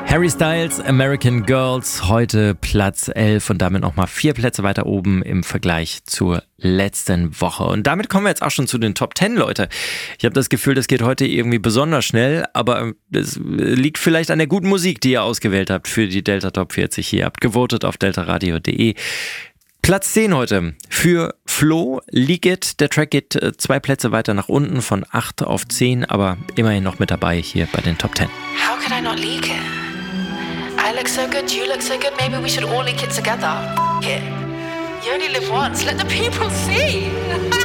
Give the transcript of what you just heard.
Harry Styles, American Girls, heute Platz 11 und damit nochmal 4 Plätze weiter oben im Vergleich zur letzten Woche. Und damit kommen wir jetzt auch schon zu den Top 10, Leute. Ich habe das Gefühl, das geht heute irgendwie besonders schnell, aber es liegt vielleicht an der guten Musik, die ihr ausgewählt habt für die Delta Top 40. Ihr habt gewotet auf deltaradio.de. Platz 10 heute für Flo, Leak It. Der Track geht 2 Plätze weiter nach unten von 8 auf 10, aber immerhin noch mit dabei hier bei den Top 10. How could I not leak it? I look so good, you look so good, maybe we should all leak it together. It. You only live once, let the people see.